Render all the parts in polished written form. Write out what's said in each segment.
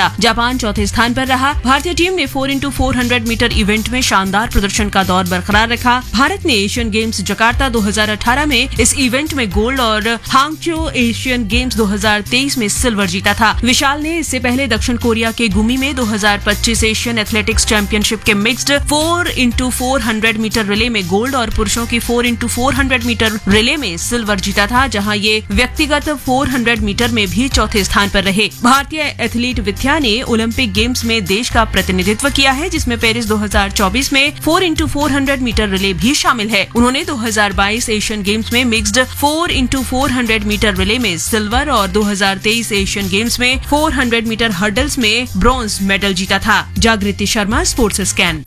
जीता। जापान चौथे स्थान पर रहा। भारतीय टीम ने 4x400 मीटर इवेंट में शानदार प्रदर्शन का दौर बरकरार रखा। भारत ने एशियन गेम्स जकार्ता 2018 में इस इवेंट में गोल्ड और हांगझो एशियन गेम्स 2023 में सिल्वर जीता था। विशाल ने इससे पहले दक्षिण कोरिया के गुमी में 2025 एशियन एथलेटिक्स चैंपियनशिप के मिक्स्ड 4x400 मीटर रिले में गोल्ड और पुरुषों की 4x400 मीटर रिले में सिल्वर जीता था, जहां ये व्यक्तिगत 400 मीटर में भी चौथे स्थान पर रहे। भारतीय एथलीट विद्या ने ओलंपिक गेम्स में देश का प्रतिनिधित्व किया है, जिसमें पेरिस 2024 में 4x400 मीटर रिले भी शामिल है। उन्होंने 2022 एशियन गेम्स में मिक्स्ड 4x400 मीटर रिले में सिल्वर और 2023 एशियन गेम्स में 400 मीटर हर्डल्स में ब्रॉन्ज मेडल जीता था। जागृति शर्मा, स्पोर्ट्स स्कैन।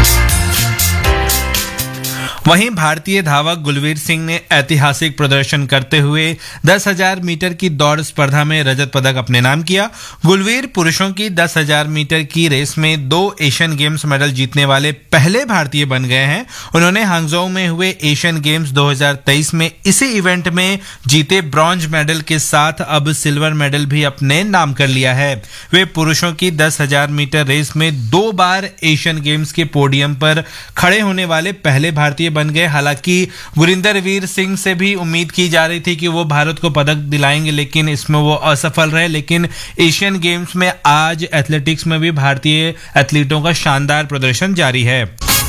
वहीं भारतीय धावक गुलवीर सिंह ने ऐतिहासिक प्रदर्शन करते हुए 10,000 मीटर की दौड़ स्पर्धा में रजत पदक अपने नाम किया। गुलवीर पुरुषों की 10,000 मीटर की रेस में 2 एशियन गेम्स मेडल जीतने वाले पहले भारतीय बन गए हैं। उन्होंने हांगझो में हुए एशियन गेम्स 2023 में इसी इवेंट में जीते ब्रॉन्ज मेडल के साथ अब सिल्वर मेडल भी अपने नाम कर लिया है। वे पुरुषों की 10,000 मीटर रेस में 2 बार एशियन गेम्स के पोडियम पर खड़े होने वाले पहले भारतीय बन गए। हालांकि गुरिंदर वीर सिंह से भी उम्मीद की जा रही थी कि वो भारत को पदक दिलाएंगे, लेकिन इसमें वो असफल रहे। लेकिन एशियन गेम्स में आज एथलेटिक्स में भी भारतीय एथलीटों का शानदार प्रदर्शन जारी है।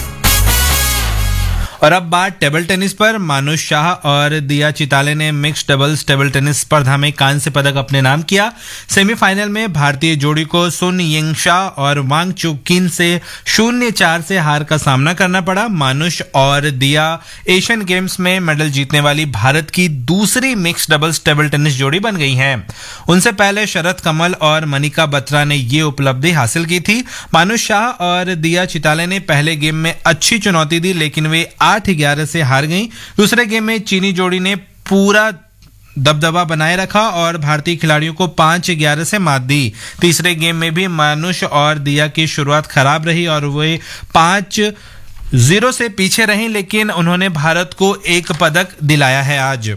और अब बात टेबल टेनिस पर। मानुष शाह और दिया चिताले ने मिक्स डबल्स टेबल टेनिस स्पर्धा में कांस्य पदक अपने नाम किया। सेमीफाइनल में भारतीय जोड़ी को सुन यिंगशा और वांग चुक किन से 0-4 से हार का सामना करना पड़ा। मानुष और दिया एशियन गेम्स में मेडल जीतने वाली भारत की दूसरी मिक्स डबल्स टेबल टेनिस जोड़ी बन गई हैं। उनसे पहले शरद कमल और मनिका बत्रा ने ये उपलब्धि हासिल की थी। मानुष शाह और दिया चिताले ने पहले गेम में अच्छी चुनौती दी, लेकिन वे 8-11 से हार गईं। दूसरे गेम में चीनी जोड़ी ने पूरा दबदबा बनाए रखा और भारतीय खिलाड़ियों को 5-11 से मात दी। तीसरे गेम में भी मानुष और दिया की शुरुआत खराब रही और वे 5-0 से पीछे रहीं, लेकिन उन्होंने भारत को एक पदक दिलाया है आज।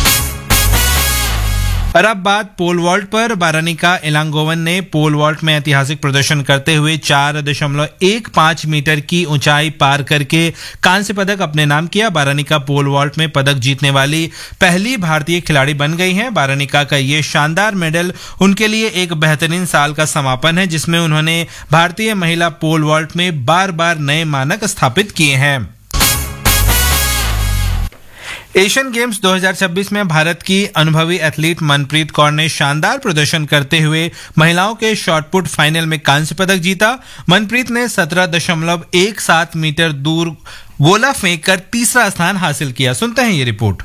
और अब बात पोल वॉल्ट पर। बारानिका इलांगोवन ने पोल वॉल्ट में ऐतिहासिक प्रदर्शन करते हुए 4.15 मीटर की ऊंचाई पार करके कांस्य पदक अपने नाम किया। बारानिका पोल वॉल्ट में पदक जीतने वाली पहली भारतीय खिलाड़ी बन गई हैं। बारानिका का ये शानदार मेडल उनके लिए एक बेहतरीन साल का समापन है, जिसमें उन्होंने भारतीय महिला पोल वॉल्ट में बार-बार नए मानक स्थापित किए हैं। एशियन गेम्स 2026 में भारत की अनुभवी एथलीट मनप्रीत कौर ने शानदार प्रदर्शन करते हुए महिलाओं के शॉटपुट फाइनल में कांस्य पदक जीता। मनप्रीत ने 17.17 मीटर दूर गोला फेंककर तीसरा स्थान हासिल किया। सुनते हैं ये रिपोर्ट।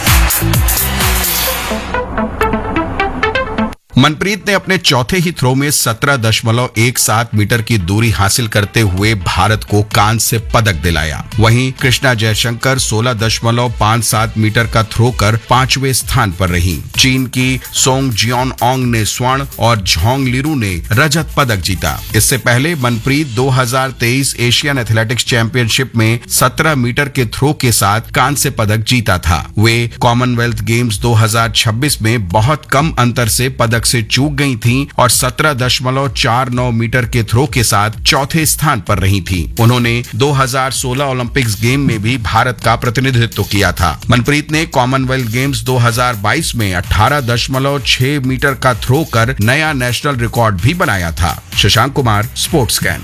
मनप्रीत ने अपने चौथे ही थ्रो में 17.17 मीटर की दूरी हासिल करते हुए भारत को कांस्य पदक दिलाया। वहीं कृष्णा जयशंकर 16.57 मीटर का थ्रो कर 5वें स्थान पर रहीं। चीन की सोंग जियोन ओंग ने स्वर्ण और झोंग लिरू ने रजत पदक जीता। इससे पहले मनप्रीत 2023 एशियन एथलेटिक्स चैंपियनशिप में 17 मीटर के थ्रो के साथ कांस्य पदक जीता था। वे कॉमनवेल्थ गेम्स 2026 में बहुत कम अंतर से पदक से चूक गई थीं और 17.49 मीटर के थ्रो के साथ चौथे स्थान पर रही थीं। उन्होंने 2016 ओलंपिक्स गेम में भी भारत का प्रतिनिधित्व किया था। मनप्रीत ने कॉमनवेल्थ गेम्स 2022 में 18.6 मीटर का थ्रो कर नया नेशनल रिकॉर्ड भी बनाया था। Shashank Kumar, sports scan.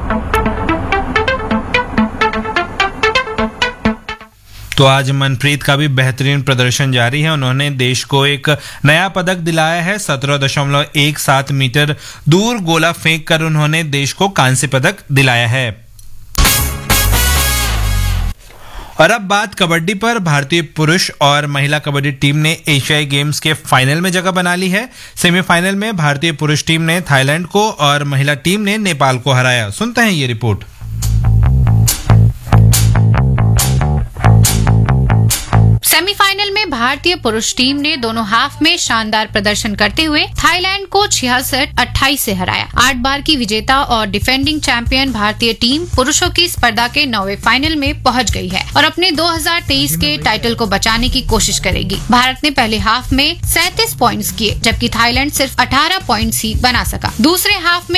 तो आज मनप्रीत का भी बेहतरीन प्रदर्शन जारी है। उन्होंने देश को एक नया पदक दिलाया है। 17.17 मीटर दूर गोला फेंक कर उन्होंने देश को कांस्य पदक दिलाया है। और अब बात कबड्डी पर। भारतीय पुरुष और महिला कबड्डी टीम ने एशियाई गेम्स के फाइनल में जगह बना ली है। सेमीफाइनल में भारतीय पुरुष टीम ने थाईलैंड को और महिला टीम ने नेपाल को हराया। सुनते हैं ये रिपोर्ट। सेमीफाइनल में भारतीय पुरुष टीम ने दोनों हाफ में शानदार प्रदर्शन करते हुए थाईलैंड को 66-28 से हराया। 8 बार की विजेता और डिफेंडिंग चैंपियन भारतीय टीम पुरुषों की स्पर्धा के 9वें फाइनल में पहुंच गई है और अपने 2023 के टाइटल को बचाने की कोशिश करेगी। भारत ने पहले हाफ में 37 पॉइंट्स किए, जबकि थाईलैंड सिर्फ 18 पॉइंट्स ही बना सका। दूसरे हाफ में